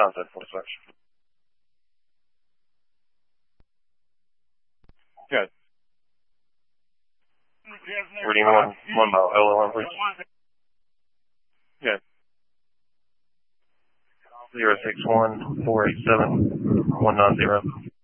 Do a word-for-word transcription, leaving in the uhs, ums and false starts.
contact for search. Good. Reading one, one mile, L O one, please. Good. Zero six one four eight seven one nine zero.